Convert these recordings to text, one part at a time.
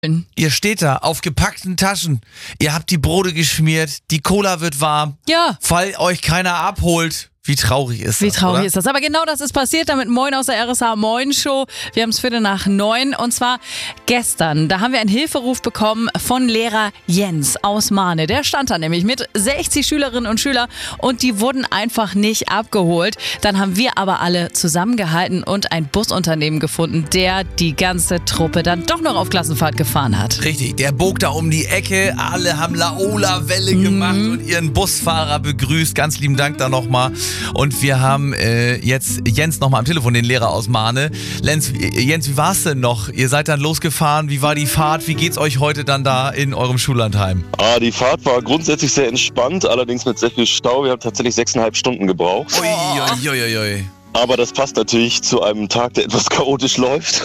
Ihr steht da auf gepackten Taschen. Ihr habt die Brote geschmiert, die Cola wird warm. Ja. Weil euch keiner abholt. Wie traurig ist das, Wie traurig oder? ist das? Aber genau das ist passiert. Damit Moin aus der RSH Moin Show. Wir haben es 8:45 und zwar gestern. Da haben wir einen Hilferuf bekommen von Lehrer Jens aus Mahne. Der stand da nämlich mit 60 Schülerinnen und Schülern und die wurden einfach nicht abgeholt. Dann haben wir aber alle zusammengehalten und ein Busunternehmen gefunden, der die ganze Truppe dann doch noch auf Klassenfahrt gefahren hat. Richtig, der bog da um die Ecke. Alle haben Laola-Welle gemacht und ihren Busfahrer begrüßt. Ganz lieben Dank da nochmal. Und wir haben jetzt Jens nochmal am Telefon, den Lehrer aus Mahne. Jens, wie war's denn noch? Ihr seid dann losgefahren. Wie war die Fahrt? Wie geht's euch heute dann da in eurem Schullandheim? Die Fahrt war grundsätzlich sehr entspannt, allerdings mit sehr viel Stau. Wir haben tatsächlich 6,5 Stunden gebraucht. Uiuiuiui. Aber das passt natürlich zu einem Tag, der etwas chaotisch läuft.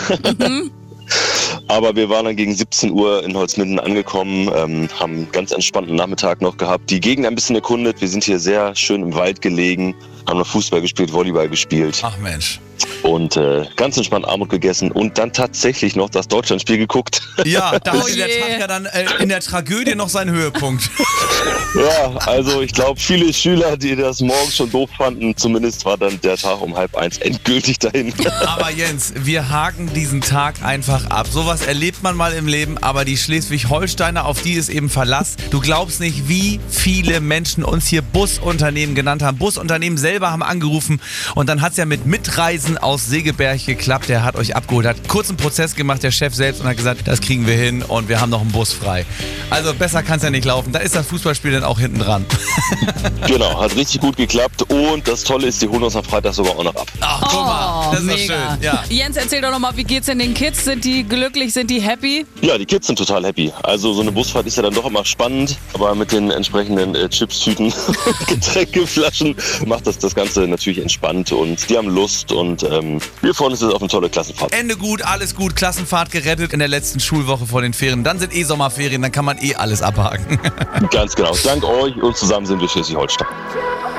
Aber wir waren dann gegen 17 Uhr in Holzminden angekommen, haben einen ganz entspannten Nachmittag noch gehabt, die Gegend ein bisschen erkundet. Wir sind hier sehr schön im Wald gelegen, haben noch Fußball gespielt, Volleyball gespielt. Ach Mensch. Und ganz entspannt Armut gegessen und dann tatsächlich noch das Deutschlandspiel geguckt. Ja, da hatte der Tag ja dann in der Tragödie noch seinen Höhepunkt. Ja, also ich glaube, viele Schüler, die das morgens schon doof fanden, zumindest war dann der Tag um 12:30 endgültig dahin. Aber Jens, wir haken diesen Tag einfach ab. Sowas erlebt man mal im Leben, aber die Schleswig-Holsteiner, auf die ist eben Verlass. Du glaubst nicht, wie viele Menschen uns hier Busunternehmen genannt haben. Busunternehmen selber haben angerufen und dann hat es ja mit Mitreisen aus Segeberg geklappt. Der hat euch abgeholt, hat kurzen Prozess gemacht, der Chef selbst, und hat gesagt, das kriegen wir hin und wir haben noch einen Bus frei. Also besser kann es ja nicht laufen. Da ist das Fußballspiel dann auch hinten dran. Genau, hat richtig gut geklappt und das Tolle ist, die holen uns am Freitag sogar auch noch ab. Ach, guck mal, das ist doch schön. Ja. Jens, erzähl doch nochmal, wie geht's denn den Kids? Sind die glücklich, sind die happy? Ja, die Kids sind total happy. Also so eine Busfahrt ist ja dann doch immer spannend, aber mit den entsprechenden Chipstüten, Getränkeflaschen macht das Ganze natürlich entspannt und die haben Lust und wir freuen uns jetzt auf eine tolle Klassenfahrt. Ende gut, alles gut, Klassenfahrt gerettet in der letzten Schulwoche vor den Ferien. Dann sind Sommerferien, dann kann man alles abhaken. Ganz genau. Dank euch und zusammen sind wir Schleswig-Holstein.